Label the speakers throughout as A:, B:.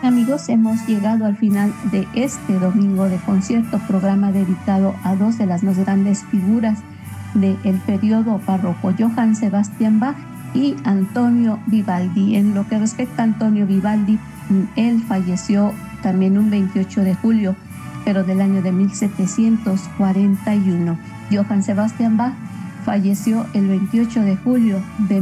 A: Amigos, hemos llegado al final de este domingo de concierto, programa dedicado a dos de las más grandes figuras del periodo barroco, Johann Sebastian Bach y Antonio Vivaldi. En lo que respecta a Antonio Vivaldi, él falleció también un 28 de julio, pero del año de 1741. Johann Sebastian Bach falleció el 28 de julio de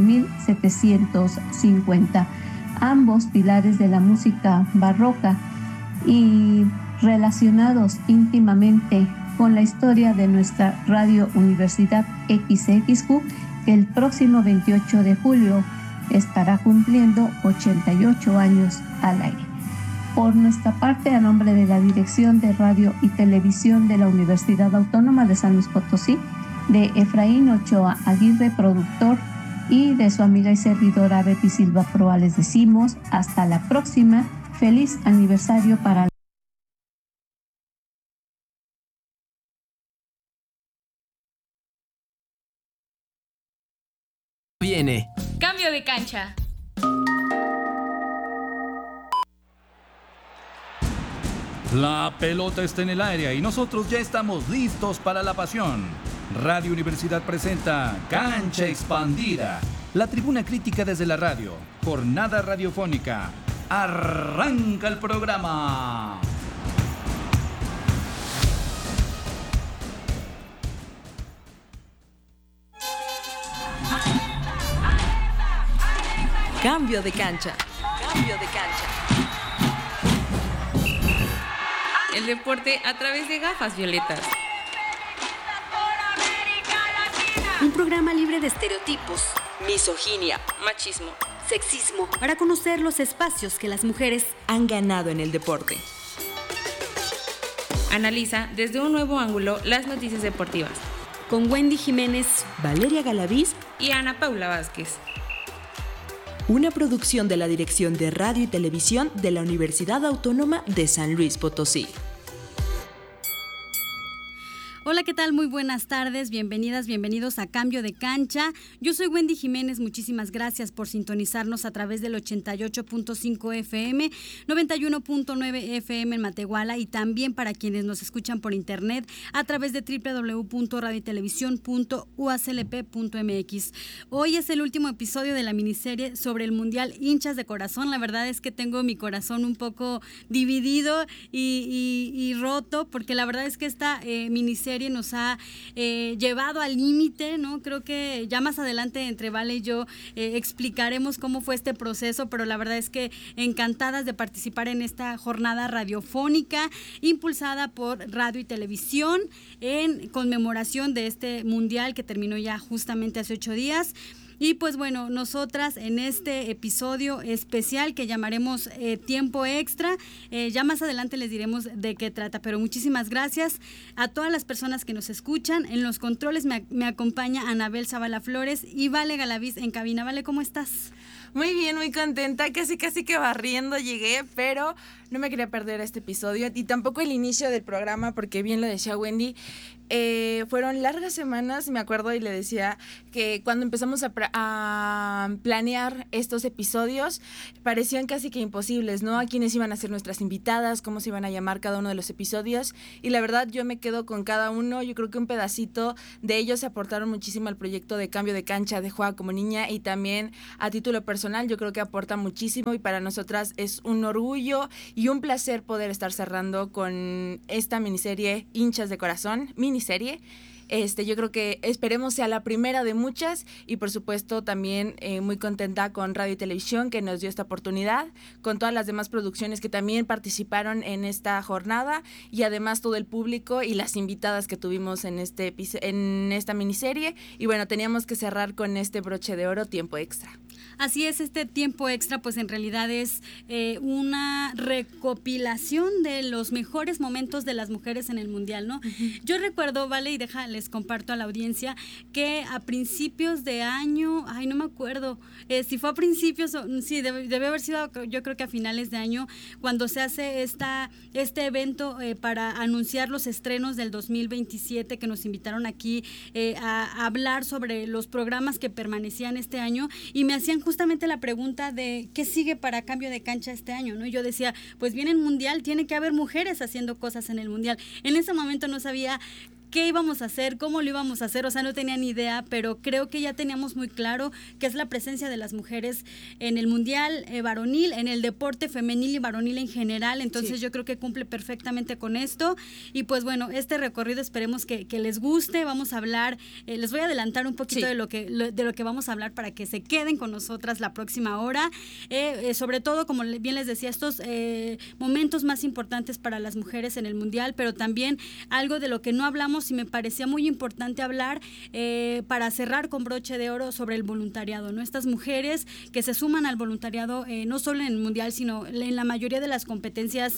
A: 1750. Ambos pilares de la música barroca y relacionados íntimamente con la historia de nuestra Radio Universidad XCXQ, que el próximo 28 de julio estará cumpliendo 88 años al aire. Por nuestra parte, a nombre de la Dirección de Radio y Televisión de la Universidad Autónoma de San Luis Potosí, de Efraín Ochoa Aguirre, productor, y de su amiga y servidora Betty Silva Proa, les decimos hasta la próxima. Feliz aniversario para
B: Viene.
C: Cambio de cancha.
D: La pelota está en el aire y nosotros ya estamos listos para la pasión. Radio Universidad presenta Cancha Expandida, la tribuna crítica desde la radio, jornada radiofónica. ¡Arranca el programa!
B: Cambio de cancha. Cambio de cancha.
C: El deporte a través de gafas violetas.
E: Un programa libre de estereotipos,
B: Misoginia,
C: Machismo.
E: sexismo, para conocer los espacios que las mujeres
B: han ganado en el deporte.
C: Analiza desde un nuevo ángulo las noticias deportivas.
E: Con Wendy Jiménez,
B: Valeria Galaviz
C: y Ana Paula Vázquez.
B: Una producción de la Dirección de Radio y Televisión de la Universidad Autónoma de San Luis Potosí.
E: Hola, ¿qué tal? Muy buenas tardes, bienvenidas, bienvenidos a Cambio de Cancha. Yo soy Wendy Jiménez, muchísimas gracias por sintonizarnos a través del 88.5 FM, 91.9 FM en Matehuala y también para quienes nos escuchan por internet a través de www.radiotelevisión.uaclp.mx. Hoy es el último episodio de la miniserie sobre el Mundial Hinchas de Corazón. La verdad es que tengo mi corazón un poco dividido y roto, porque la verdad es que esta miniserie nos ha llevado al límite, ¿no? Creo que ya más adelante entre Vale y yo explicaremos cómo fue este proceso, pero la verdad es que encantadas de participar en esta jornada radiofónica impulsada por Radio y Televisión en conmemoración de este mundial que terminó ya justamente hace 8 días. Y pues bueno, nosotras en este episodio especial que llamaremos Tiempo Extra, ya más adelante les diremos de qué trata, pero muchísimas gracias a todas las personas que nos escuchan. En los controles me acompaña Anabel Zavala Flores y Vale Galaviz en cabina. Vale, ¿cómo estás?
F: Muy bien, muy contenta, casi que barriendo llegué, pero no me quería perder este episodio y tampoco el inicio del programa porque bien lo decía Wendy, fueron largas semanas, me acuerdo, y le decía que cuando empezamos a planear estos episodios parecían casi que imposibles, ¿no? A quiénes iban a ser nuestras invitadas, cómo se iban a llamar cada uno de los episodios, y la verdad yo me quedo con cada uno. Yo creo que un pedacito de ellos se aportaron muchísimo al proyecto de Cambio de Cancha de Juega como Niña, y también a título personal yo creo que aporta muchísimo, y para nosotras es un orgullo y un placer poder estar cerrando con esta miniserie Hinchas de Corazón, miniserie. Yo creo que esperemos sea la primera de muchas, y por supuesto también muy contenta con Radio y Televisión que nos dio esta oportunidad, con todas las demás producciones que también participaron en esta jornada, y además todo el público y las invitadas que tuvimos en esta miniserie. Y bueno, teníamos que cerrar con este broche de oro, Tiempo Extra.
E: Así es, este Tiempo Extra pues en realidad es una recopilación de los mejores momentos de las mujeres en el Mundial, ¿no? Uh-huh. Yo recuerdo, Vale, y les comparto a la audiencia, que a principios de año, no me acuerdo si fue a principios, sí, debe haber sido, yo creo que a finales de año, cuando se hace este evento para anunciar los estrenos del 2027, que nos invitaron aquí a hablar sobre los programas que permanecían este año, y me hacía hacían justamente la pregunta de qué sigue para Cambio de Cancha este año, ¿no? Y yo decía, pues viene el Mundial, tiene que haber mujeres haciendo cosas en el Mundial. En ese momento no sabía qué íbamos a hacer, cómo lo íbamos a hacer, o sea, no tenía ni idea, pero creo que ya teníamos muy claro que es la presencia de las mujeres en el Mundial varonil, en el deporte femenil y varonil en general, entonces yo creo que cumple perfectamente con esto, y pues bueno, este recorrido esperemos que les guste. Vamos a hablar, les voy a adelantar un poquito de lo que vamos a hablar para que se queden con nosotras la próxima hora, sobre todo, como bien les decía, estos momentos más importantes para las mujeres en el Mundial, pero también algo de lo que no hablamos y me parecía muy importante hablar para cerrar con broche de oro sobre el voluntariado, ¿no? Estas mujeres que se suman al voluntariado no solo en el Mundial, sino en la mayoría de las competencias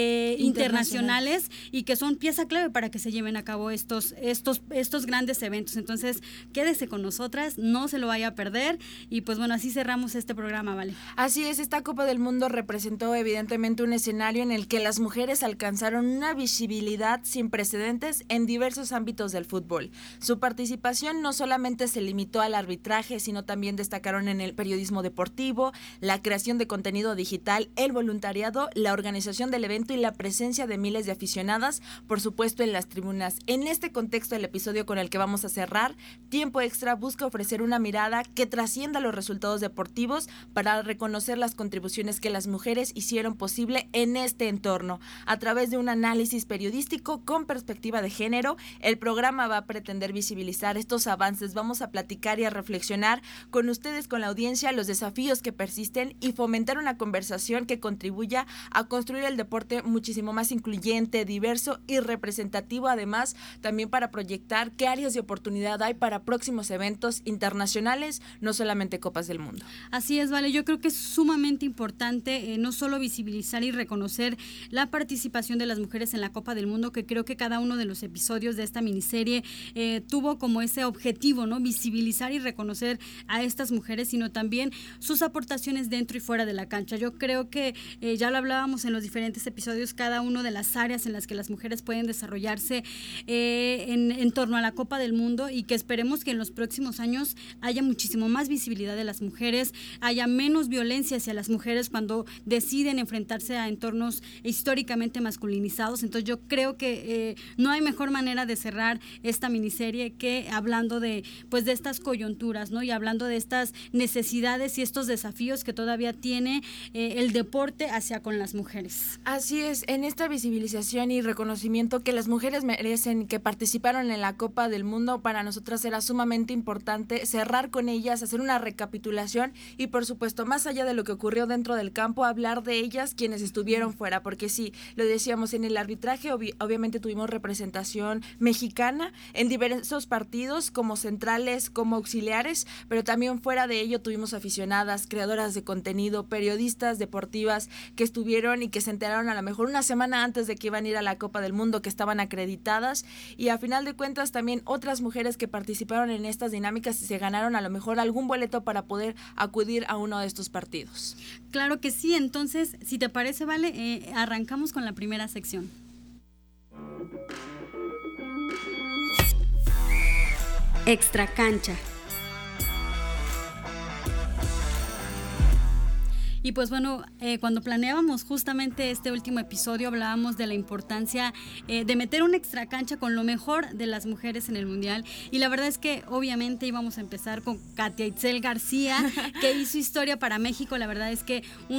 E: internacionales, y que son pieza clave para que se lleven a cabo estos grandes eventos. Entonces, quédese con nosotras, no se lo vaya a perder, y pues bueno, así cerramos este programa, ¿vale?
F: Así es, esta Copa del Mundo representó evidentemente un escenario en el que las mujeres alcanzaron una visibilidad sin precedentes en diversos ámbitos del fútbol. Su participación no solamente se limitó al arbitraje, sino también destacaron en el periodismo deportivo, la creación de contenido digital, el voluntariado, la organización del evento y la presencia de miles de aficionadas, por supuesto, en las tribunas. En este contexto, el episodio con el que vamos a cerrar, Tiempo Extra, busca ofrecer una mirada que trascienda los resultados deportivos para reconocer las contribuciones que las mujeres hicieron posible en este entorno. A través de un análisis periodístico con perspectiva de género, el programa va a pretender visibilizar estos avances. Vamos a platicar y a reflexionar con ustedes, con la audiencia, los desafíos que persisten y fomentar una conversación que contribuya a construir el deporte muchísimo más incluyente, diverso y representativo, además también para proyectar qué áreas de oportunidad hay para próximos eventos internacionales, no solamente Copas del Mundo.
E: Así es, Vale, yo creo que es sumamente importante no solo visibilizar y reconocer la participación de las mujeres en la Copa del Mundo, que creo que cada uno de los episodios de esta miniserie tuvo como ese objetivo, ¿no? Visibilizar y reconocer a estas mujeres, sino también sus aportaciones dentro y fuera de la cancha. Yo creo que ya lo hablábamos en los diferentes episodios, cada una de las áreas en las que las mujeres pueden desarrollarse en torno a la Copa del Mundo, y que esperemos que en los próximos años haya muchísimo más visibilidad de las mujeres, haya menos violencia hacia las mujeres cuando deciden enfrentarse a entornos históricamente masculinizados. Entonces yo creo que no hay mejor manera de cerrar esta miniserie que hablando de estas coyunturas, ¿no? Y hablando de estas necesidades y estos desafíos que todavía tiene el deporte hacia con las mujeres.
F: Así es, en esta visibilización y reconocimiento que las mujeres merecen, que participaron en la Copa del Mundo, para nosotras era sumamente importante cerrar con ellas, hacer una recapitulación y, por supuesto, más allá de lo que ocurrió dentro del campo, hablar de ellas quienes estuvieron fuera, porque sí, lo decíamos, en el arbitraje obviamente tuvimos representación mexicana en diversos partidos, como centrales, como auxiliares, pero también fuera de ello tuvimos aficionadas, creadoras de contenido, periodistas deportivas que estuvieron y que se enteraron a lo mejor una semana antes de que iban a ir a la Copa del Mundo, que estaban acreditadas, y a final de cuentas también otras mujeres que participaron en estas dinámicas y se ganaron a lo mejor algún boleto para poder acudir a uno de estos partidos.
E: Claro que sí, entonces, si te parece, Vale, arrancamos con la primera sección. Extra Cancha. Y pues bueno, cuando planeábamos justamente este último episodio hablábamos de la importancia de meter una extra cancha con lo mejor de las mujeres en el Mundial, y la verdad es que obviamente íbamos a empezar con Katia Itzel García, que hizo historia para México. La verdad es que